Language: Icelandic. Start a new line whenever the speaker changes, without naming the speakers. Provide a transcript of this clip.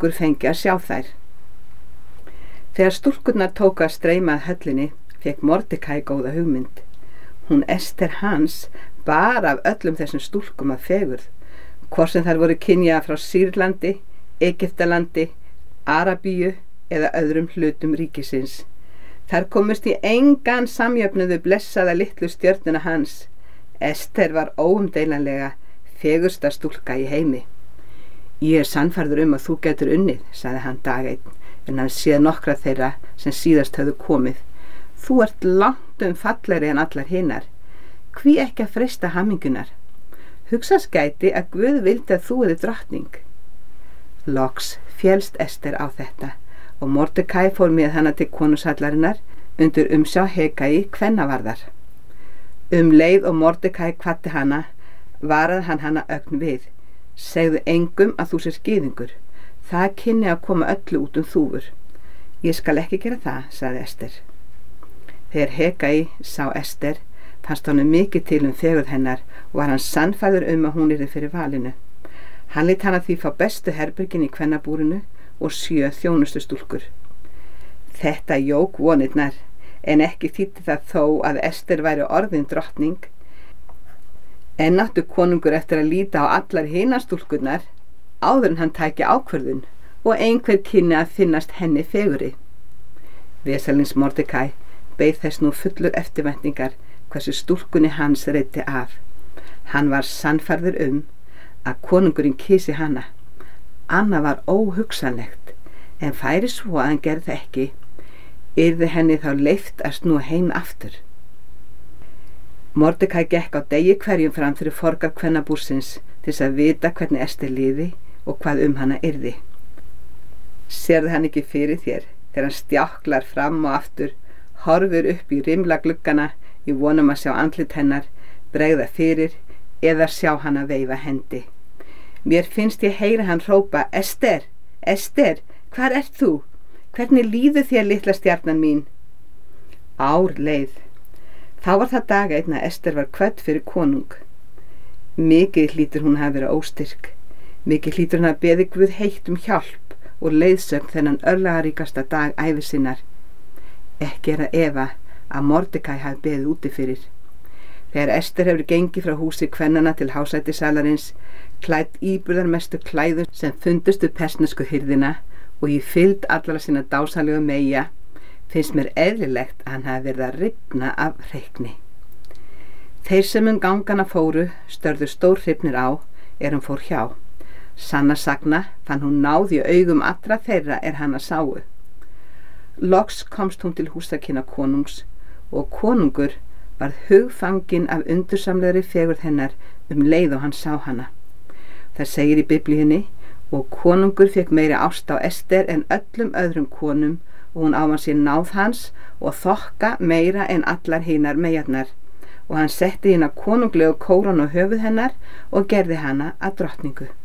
konungur fengi að sjá þær. Þegar stúlkurnar tóku að streyma að höllinni, fékk Mordecai góða hugmynd. Hún Ester hans bar af öllum þessum stúlkum að fegurð, hvort sem þær voru kynjaðar frá Sýrlandi, Egyptalandi, Arabíu eða öðrum hlutum ríkisins. Þær komust í engan samjöfnuðu blessaða litlu stjörnuna hans. Ester var óumdeilanlega fegursta stúlka í heimi. Ég sannfærður að þú getur unnið, sagði hann dag einn, en hann séð nokkra þeirra sem síðast höfðu komið. Þú ert langt fallegri en allar hinar. Hví ekki að freista hamingjunar? Hugsast gæti að Guð vildi að þú yrðir drottning. Loks féllst Ester á þetta og Mordecai fór með hana til konungshallarinnar undir umsjá Hegai kvennavarðar. Leið og Mordecai kvaddi hana, varaði hann hana ögn við. Segðu engum að þú sért gyðingur. Það kynni að koma öllu út þúfur. Ég skal ekki gera það, sagði Ester. Þegar Hegai sá Ester, fannst honum mikið til fegurð hennar og var hann sannfærður að hún yrði fyrir valinu. Hann lét hana því fá bestu herbergin í kvennabúrinu og 7 þjónustu stúlkur. Þetta jók vonirnar, en ekki þýddi það þó að Ester væri orðin drottning. En áttu konungur eftir að líta á allar hinar stúlkurnar áður en hann tæki ákvörðun og einhver kynni að finnast henni fegurri. Vesalings Mordecai beið þess nú fullur eftirvæntingar hversu stúlkunni hans reiddi af. Hann var sannfærður að konungurinn kysi hana. Annað var óhugsanlegt, en færi svo að hann gerði það ekki, yrði henni þá leyft að snúa heim aftur. Mordecai gekk á degi hverjum fram fyrir forgar kvennabúrsins til þess að vita hvernig Ester liði og hvað hana yrði. Sérðu hann ekki fyrir þér þegar hann stjáklar fram og aftur, horfir upp í rimla gluggana í vonum að sjá andlit hennar, bregða fyrir eða sjá hana veifa hendi. Mér finnst ég heyra hann hrópa, Ester, Ester, hvar ert þú? Hvernig líður þér, litla stjarnan mín? Ár leið. Þá var það dag einn að Ester var kvödd fyrir konung. Mikið hlýtur hún hafa verið óstyrk. Mikið hlýtur hún að beði Guð heitt hjálp og leiðsögn þennan örlagaríkasta dag ævi sinnar. Ekki að efa að Mordecai hafi beðið úti fyrir. Þegar Ester hefur gengið frá húsi kvennana til hásætisalarins, klædd íburðarmestu klæður sem fundust við persnesku hirðina og í fylgd allra sinna dásalegu meyja, finnst mér eðlilegt að hann hafi verið að rifna af hreykni. Þeir sem gangana fóru störðu stórhrifnir á hún fór hjá. Sanna sagna fann hún náð í augum allra þeirra hana sáu. Loks komst hún til húsakynna konungs og konungur varð hugfanginn af undursamlegri fegurð hennar leið og hann sá hana. Það segir í Biblíunni, og konungur fékk meiri ást á Ester en öllum öðrum konum og hún ávann sér náð hans og þokka meira en allar hinar meyjarnar og hann setti hina konunglegu kórónu á höfuð hennar og gerði hana að drottningu.